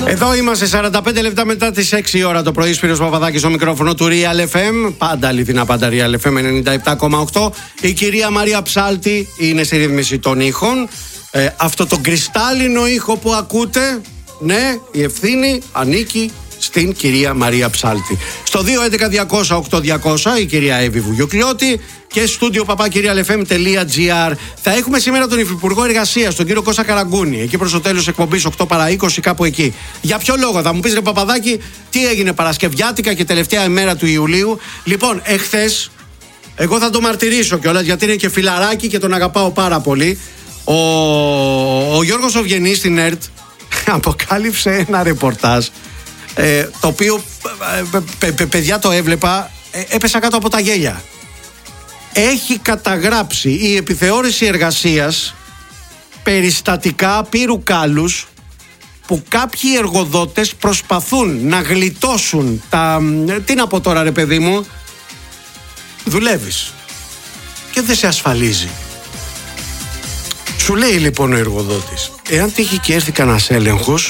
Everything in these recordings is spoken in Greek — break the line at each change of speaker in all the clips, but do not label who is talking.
Εδώ είμαστε 45 λεπτά μετά τις 6 ώρα το πρωί. Σπύρος Παπαδάκης στο μικρόφωνο του Real FM. Πάντα αληθινά, πάντα Real FM 97,8. Η κυρία Μαρία Ψάλτη είναι στη ρύθμιση των ήχων. Αυτό το κρυστάλλινο ήχο που ακούτε, ναι, η ευθύνη ανήκει στην κυρία Μαρία Ψάλτη. Στο 211-200-8200 η κυρία Εύη Βουγιουκλιώτη και στούντιο papakirialfm.gr. Θα έχουμε σήμερα τον Υφυπουργό Εργασίας, τον κύριο Κώστα Καραγκούνη, εκεί προς το τέλος εκπομπής 8 παρά 20, κάπου εκεί. Για ποιο λόγο, θα μου πεις ρε Παπαδάκη, τι έγινε Παρασκευιάτικα και τελευταία ημέρα του Ιουλίου? Λοιπόν, εχθές, εγώ θα το μαρτυρήσω κιόλας, γιατί είναι και φιλαράκι και τον αγαπάω πάρα πολύ. Ο Γιώργος Οβγενής στην ΕΡΤ αποκάλυψε ένα ρεπορτάζ, το οποίο παιδιά το έβλεπα, έπεσα κάτω από τα γέλια. Έχει καταγράψει η επιθεώρηση εργασίας περιστατικά πύρου κάλους που κάποιοι εργοδότες προσπαθούν να γλιτώσουν τα... Τι να πω τώρα ρε παιδί μου, δουλεύεις και δεν σε ασφαλίζει. Σου λέει λοιπόν ο εργοδότης, εάν τύχει και έρθει κανένας έλεγχος,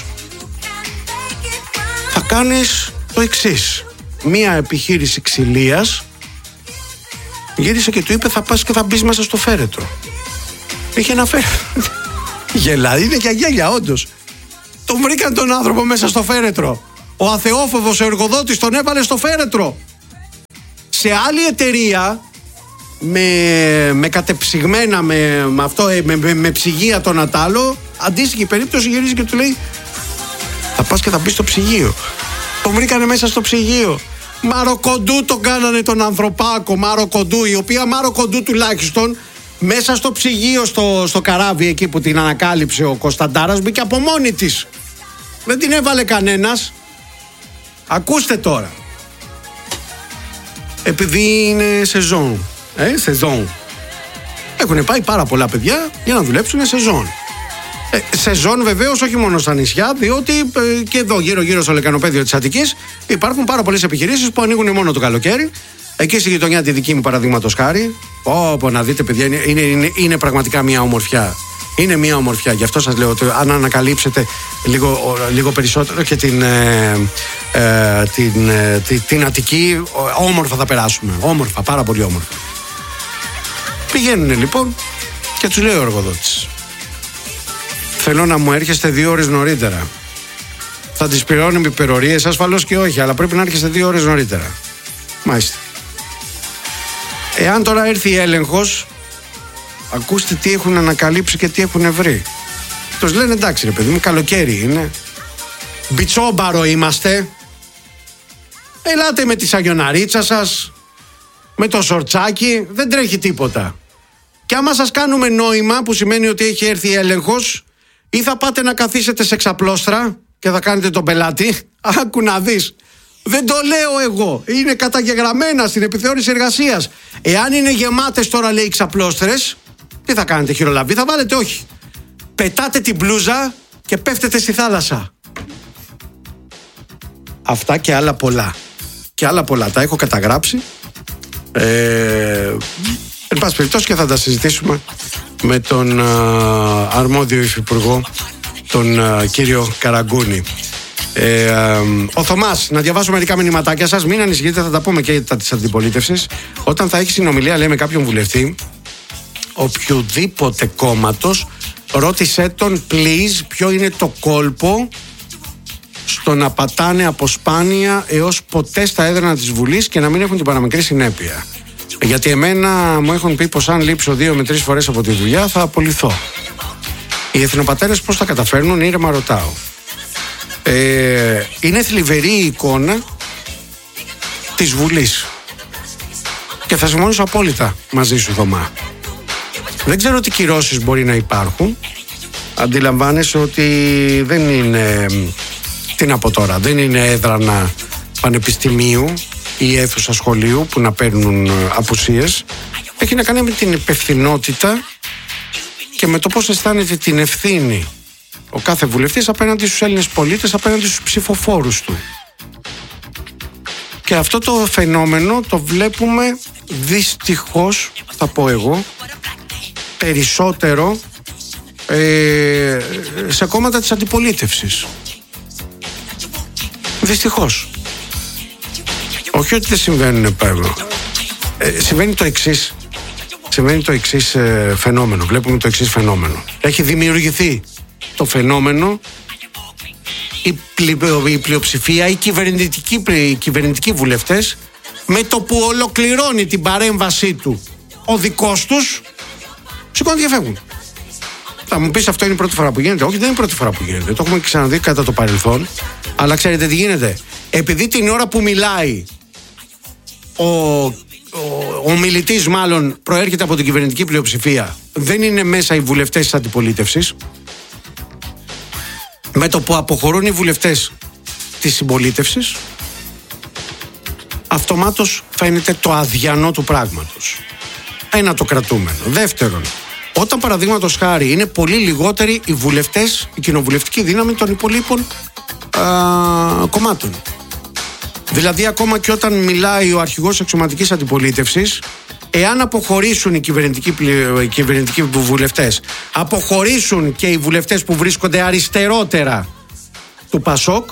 θα κάνεις το εξής. Μία επιχείρηση ξυλίας γύρισε και του είπε, θα πας και θα μπεις μέσα στο φέρετρο. Είχε ένα φέρετρο. Γελά, είναι και αγέλια όντως. Τον βρήκαν τον άνθρωπο μέσα στο φέρετρο. Ο αθεόφοβος εργοδότης τον έβαλε στο φέρετρο. Σε άλλη εταιρεία, με κατεψυγμένα, με ψυγεία τον ατάλο, αντίστοιχη περίπτωση, γυρίζει και του λέει, θα πας και θα μπεις στο ψυγείο. Τον βρήκανε μέσα στο ψυγείο. Μαροκοντού τον κάνανε τον ανθρωπάκο, Μαροκοντού, η οποία Μαροκοντού τουλάχιστον μέσα στο ψυγείο, στο καράβι εκεί που την ανακάλυψε ο Κωνσταντάρας, μπήκε από μόνη της. Δεν την έβαλε κανένας. Ακούστε τώρα. Επειδή είναι σεζόν, σεζόν. Έχουν πάει πάρα πολλά παιδιά για να δουλέψουν σεζόν. Σεζόν βεβαίως όχι μόνο στα νησιά, διότι και εδώ γύρω στο λεκανοπέδιο της Αττικής υπάρχουν πάρα πολλές επιχειρήσεις που ανοίγουν μόνο το καλοκαίρι. Εκεί στη γειτονιά τη δική μου παραδείγματος χάρη, όπου να δείτε παιδιά, είναι πραγματικά μια ομορφιά. Είναι μια ομορφιά, γι' αυτό σας λέω ότι αν ανακαλύψετε λίγο περισσότερο και την Αττική, όμορφα θα περάσουμε. Όμορφα, πάρα πολύ όμορφα. Πηγαίνουν λοιπόν και τους λέει ο εργοδότης, θέλω να μου έρχεστε 2 ώρες νωρίτερα. Θα τις πληρώνουμε υπερορίες, ασφαλώς και όχι, αλλά πρέπει να έρχεστε 2 ώρες νωρίτερα. Μάλιστα. Εάν τώρα έρθει έλεγχος, ακούστε τι έχουν ανακαλύψει και τι έχουν βρει. Τους λένε εντάξει ρε παιδί μου, καλοκαίρι είναι, μπιτσόμπαρο είμαστε, ελάτε με τη σαγιοναρίτσα σας, με το σορτσάκι, δεν τρέχει τίποτα. Και άμα σας κάνουμε νόημα, που σημαίνει ότι έχει έρθει έλεγχος, ή θα πάτε να καθίσετε σε ξαπλώστρα και θα κάνετε τον πελάτη. Άκου να δεις. Δεν το λέω εγώ. Είναι καταγεγραμμένα στην επιθεώρηση εργασίας. Εάν είναι γεμάτες τώρα, λέει, ξαπλώστρες, τι θα κάνετε, χειρολαβή θα βάλετε? Όχι. Πετάτε την μπλούζα και πέφτετε στη θάλασσα. Αυτά και άλλα πολλά. Και άλλα πολλά. Τα έχω καταγράψει. Εν πάση περιπτώσει και θα τα συζητήσουμε με τον αρμόδιο υφυπουργό, τον κύριο Καραγκούνη. Ο Θωμάς, να διαβάσω μερικά μηνυματάκια σας. Μην ανησυχείτε, θα τα πούμε και τα της αντιπολίτευσης. Όταν θα έχει συνομιλία, λέει, με κάποιον βουλευτή οποιοδήποτε κόμματος, ρώτησέ τον please ποιο είναι το κόλπο στο να πατάνε από σπάνια έως ποτέ στα έδρανα της Βουλής και να μην έχουν την παραμικρή συνέπεια. Γιατί εμένα μου έχουν πει πως αν λείψω 2 με 3 φορές από τη δουλειά θα απολυθώ. Οι εθνοπατέρες πώς τα καταφέρνουν, ήρεμα ρωτάω. Είναι θλιβερή η εικόνα της Βουλής. Και θα συμφωνήσω απόλυτα μαζί σου, Θωμά. Δεν ξέρω τι κυρώσεις μπορεί να υπάρχουν. Αντιλαμβάνεσαι ότι δεν είναι, τι να πω τώρα, δεν είναι έδρανα πανεπιστημίου ή αίθουσα σχολείου που να παίρνουν απουσίες. Έχει να κάνει με την υπευθυνότητα και με το πώς αισθάνεται την ευθύνη ο κάθε βουλευτής απέναντι στους Έλληνες πολίτες, απέναντι στους ψηφοφόρους του. Και αυτό το φαινόμενο το βλέπουμε δυστυχώς, θα πω εγώ, περισσότερο σε κόμματα της αντιπολίτευσης. Δυστυχώς. Όχι ότι δεν συμβαίνουν. Συμβαίνει το εξής φαινόμενο. Βλέπουμε το εξής φαινόμενο. Έχει δημιουργηθεί το φαινόμενο, η πλειοψηφία, οι κυβερνητικοί βουλευτές, με το που ολοκληρώνει την παρέμβασή του ο δικός τους, σηκώνουν και φεύγουν. Θα μου πεις, αυτό είναι η πρώτη φορά που γίνεται. Όχι, δεν είναι η πρώτη φορά που γίνεται. Το έχουμε ξαναδεί κατά το παρελθόν. Αλλά ξέρετε τι γίνεται? Επειδή την ώρα που μιλάει ο μιλητής, μάλλον προέρχεται από την κυβερνητική πλειοψηφία, δεν είναι μέσα οι βουλευτές της αντιπολίτευσης, με το που αποχωρούν οι βουλευτές της συμπολίτευσης, αυτομάτως φαίνεται το αδιανό του πράγματος. Ένα, το κρατούμενο. Δεύτερον, όταν παραδείγματος χάρη είναι πολύ λιγότεροι οι βουλευτές, η κοινοβουλευτική δύναμη των υπολείπων κομμάτων. Δηλαδή, ακόμα και όταν μιλάει ο αρχηγός αξιωματικής αντιπολίτευσης, εάν αποχωρήσουν οι κυβερνητικοί βουλευτές, αποχωρήσουν και οι βουλευτές που βρίσκονται αριστερότερα του ΠΑΣΟΚ,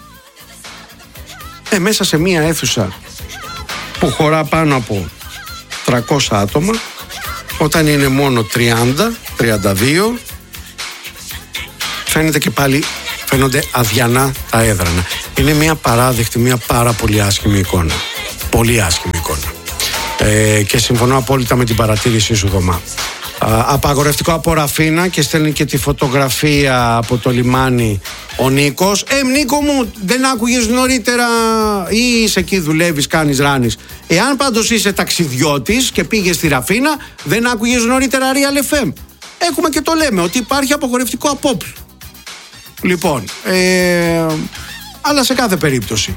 μέσα σε μία αίθουσα που χωρά πάνω από 300 άτομα, όταν είναι μόνο 30-32, φαίνεται και πάλι, φαίνονται αδιανά τα έδρανα. Είναι μια παράδεκτη, μια πάρα πολύ άσχημη εικόνα. Πολύ άσχημη εικόνα. Και συμφωνώ απόλυτα με την παρατήρησή σου, Δωμά. Απαγορευτικό από Ραφίνα, και στέλνει και τη φωτογραφία από το λιμάνι ο Νίκος. Νίκο μου, δεν άκουγες νωρίτερα, ή είσαι εκεί, δουλεύεις, κάνεις, ράνεις? Εάν πάντως είσαι ταξιδιώτης και πήγες στη Ραφίνα, δεν άκουγες νωρίτερα Real FM? Έχουμε και το λέμε ότι υπάρχει απαγορευτικό απόπλου. Λοιπόν, αλλά σε κάθε περίπτωση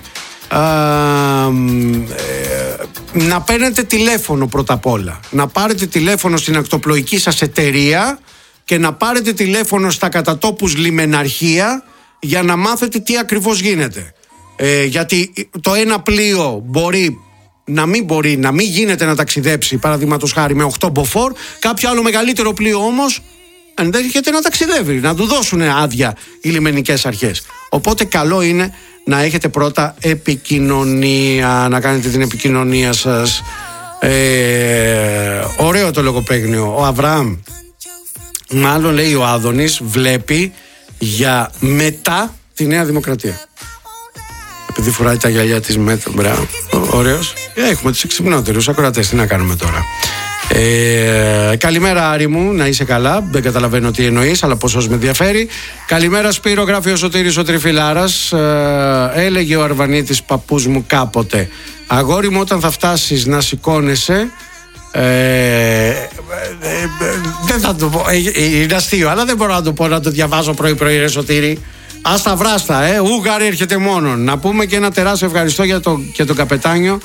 να παίρνετε τηλέφωνο πρώτα απ' όλα. Να πάρετε τηλέφωνο στην ακτοπλοϊκή σας εταιρεία και να πάρετε τηλέφωνο στα κατατόπους λιμεναρχεία για να μάθετε τι ακριβώς γίνεται. Γιατί το ένα πλοίο μπορεί να μην γίνεται να ταξιδέψει, παραδείγματος χάρη, με 8 μποφόρ. Κάποιο άλλο μεγαλύτερο πλοίο όμως ενδέχεται να ταξιδεύει, να του δώσουν άδεια οι λιμενικές αρχές. Οπότε καλό είναι να έχετε πρώτα επικοινωνία, να κάνετε την επικοινωνία σας. Ωραίο το λογοπαίγνιο. Ο Αβραάμ, μάλλον λέει ο Άδωνης, βλέπει για μετά τη Νέα Δημοκρατία. Επειδή φοράει τα γυαλιά της μετά, μπράβο, ωραίος. Έχουμε τους εξυπνότερους ακροατές, τι να κάνουμε τώρα. Καλημέρα Άρη μου, να είσαι καλά. Δεν καταλαβαίνω τι εννοείς, αλλά πόσο με ενδιαφέρει. Καλημέρα Σπύρο, γράφει ο Σωτήρης ο Τριφυλάρας. Έλεγε ο Αρβανίτης παππούς μου κάποτε: αγόρι μου, όταν θα φτάσεις να σηκώνεσαι, δεν θα το πω, είναι αστείο, αλλά δεν μπορώ να το πω, να το διαβάζω πρωί-πρωί, ρε Σωτήρη. Άστα βράστα, Ούγαρη έρχεται μόνον. Να πούμε και ένα τεράστιο ευχαριστώ για τον καπετάνιο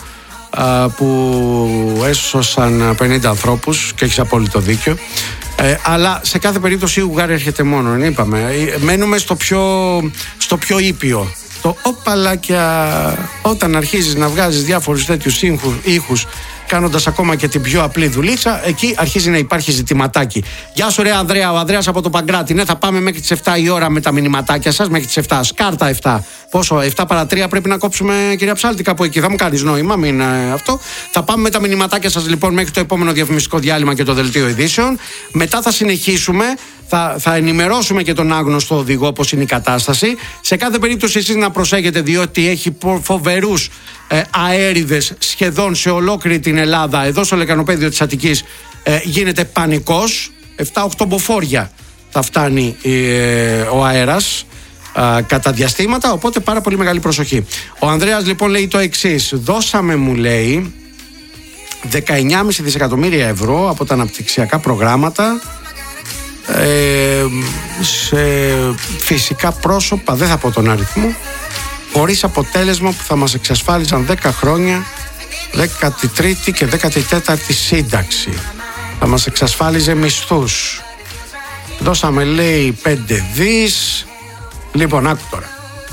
που έσωσαν 50 ανθρώπους, και έχεις απόλυτο δίκιο. Αλλά σε κάθε περίπτωση η Ουγγάρη έρχεται μόνο. Είπαμε, μένουμε στο πιο ήπιο. Το όπαλακια, όταν αρχίζεις να βγάζεις διάφορους τέτοιους ήχους, κάνοντας ακόμα και την πιο απλή δουλίτσα, εκεί αρχίζει να υπάρχει ζητηματάκι. Γεια σου ρε Ανδρέα, ο Ανδρέας από το Παγκράτη. Ναι, θα πάμε μέχρι τις 7 η ώρα με τα μηνυματάκια σας, μέχρι τις 7. Σκάρτα 7. Πόσο, 7 παρά 3 πρέπει να κόψουμε, κυρία Ψάλτη, κάπου εκεί. Θα μου κάνεις νόημα, μην αυτό. Θα πάμε με τα μηνυματάκια σας λοιπόν μέχρι το επόμενο διαφημιστικό διάλειμμα και το δελτίο ειδήσεων. Μετά θα συνεχίσουμε. Θα ενημερώσουμε και τον άγνωστο οδηγό πώς είναι η κατάσταση. Σε κάθε περίπτωση εσείς να προσέχετε, διότι έχει φοβερούς αέριδες σχεδόν σε ολόκληρη την Ελλάδα. Εδώ στο λεκανοπέδιο της Αττικής γίνεται πανικός. 7-8 μποφόρια θα φτάνει ο αέρας κατά διαστήματα, οπότε πάρα πολύ μεγάλη προσοχή. Ο Ανδρέας λοιπόν λέει το εξής: δώσαμε, μου λέει, 19,5 δισεκατομμύρια ευρώ από τα αναπτυξιακά προγράμματα σε φυσικά πρόσωπα, δεν θα πω τον αριθμό, χωρίς αποτέλεσμα, που θα μας εξασφάλιζαν 10 χρόνια 13η και 14η σύνταξη. Θα μας εξασφάλιζε μισθούς. Δώσαμε, λέει, 5 δις. Λοιπόν, άκου τώρα.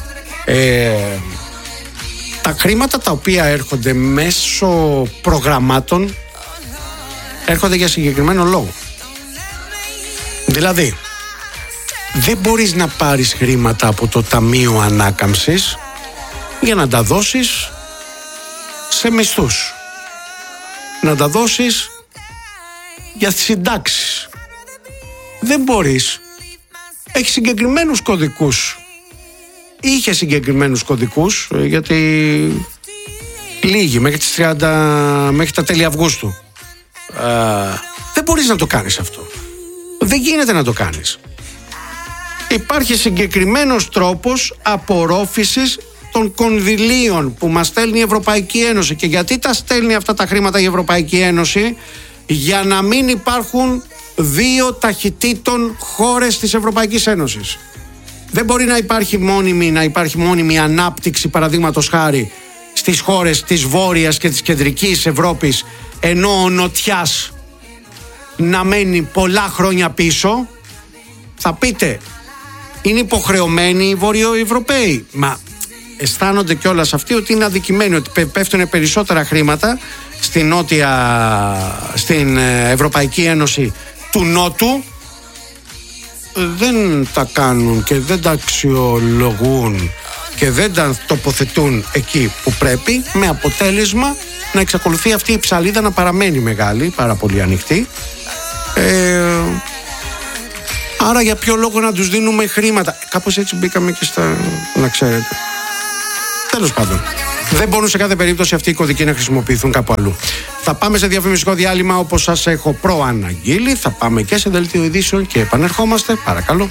Τα χρήματα τα οποία έρχονται μέσω προγραμμάτων έρχονται για συγκεκριμένο λόγο. Δηλαδή, δεν μπορείς να πάρεις χρήματα από το Ταμείο Ανάκαμψης για να τα δώσεις σε μισθούς, να τα δώσεις για συντάξεις. Δεν μπορείς. Έχει συγκεκριμένους κωδικούς. Είχε συγκεκριμένους κωδικούς, γιατί λίγοι μέχρι τα τέλη Αυγούστου. Δεν μπορείς να το κάνεις αυτό. Δεν γίνεται να το κάνεις. Υπάρχει συγκεκριμένος τρόπος απορρόφησης των κονδυλίων που μας στέλνει η Ευρωπαϊκή Ένωση. Και γιατί τα στέλνει αυτά τα χρήματα η Ευρωπαϊκή Ένωση? Για να μην υπάρχουν δύο ταχυτήτων χώρες της Ευρωπαϊκής Ένωσης. Δεν μπορεί να υπάρχει μόνιμη ανάπτυξη, παραδείγματος χάρη, στις χώρες της Βόρειας και της Κεντρικής Ευρώπης, ενώ ο Νοτιάς να μένει πολλά χρόνια πίσω. Θα πείτε, είναι υποχρεωμένοι οι Βορειοευρωπαίοι. Μα αισθάνονται κιόλας αυτοί ότι είναι αδικημένοι, ότι πέφτουν περισσότερα χρήματα στην Ευρωπαϊκή Ένωση του Νότου. Δεν τα κάνουν και δεν τα αξιολογούν και δεν τα τοποθετούν εκεί που πρέπει, με αποτέλεσμα να εξακολουθεί αυτή η ψαλίδα να παραμένει μεγάλη, πάρα πολύ ανοιχτή. Άρα για ποιο λόγο να τους δίνουμε χρήματα? Κάπως έτσι μπήκαμε και να ξέρετε. Τέλος πάντων, δεν μπορούν σε κάθε περίπτωση αυτοί οι κωδικοί να χρησιμοποιηθούν κάπου αλλού. Θα πάμε σε διαφημιστικό διάλειμμα, όπως σας έχω προαναγγείλει. Θα πάμε και σε δελτίο ειδήσεων και επανερχόμαστε, παρακαλώ.